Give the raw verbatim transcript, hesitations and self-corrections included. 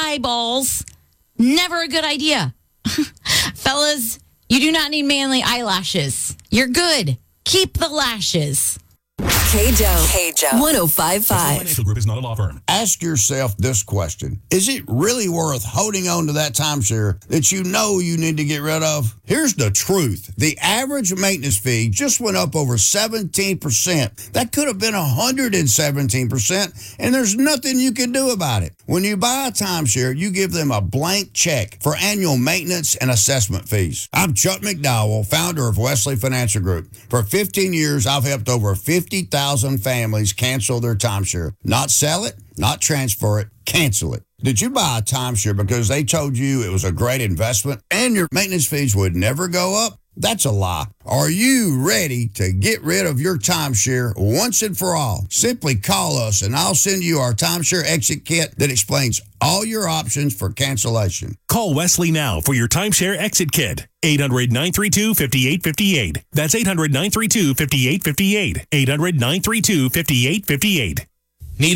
eyeballs. Never a good idea. Fellas, you do not need manly eyelashes. You're good. Keep the lashes. K-Joe. K-Joe. one oh five point five. Financial Group is not a law firm. Ask yourself this question. Is it really worth holding on to that timeshare that you know you need to get rid of? Here's the truth. The average maintenance fee just went up over seventeen percent. That could have been one hundred seventeen percent, and there's nothing you can do about it. When you buy a timeshare, you give them a blank check for annual maintenance and assessment fees. I'm Chuck McDowell, founder of Wesley Financial Group. For fifteen years, I've helped over fifty thousand families cancel their timeshare. Not sell it, not transfer it, cancel it. Did you buy a timeshare because they told you it was a great investment and your maintenance fees would never go up? That's a lie. Are you ready to get rid of your timeshare once and for all? Simply call us and I'll send you our timeshare exit kit that explains all your options for cancellation. Call Wesley now for your timeshare exit kit. eight hundred, nine three two, five eight five eight. That's eight hundred, nine three two, five eight five eight. eight hundred, nine three two, five eight five eight.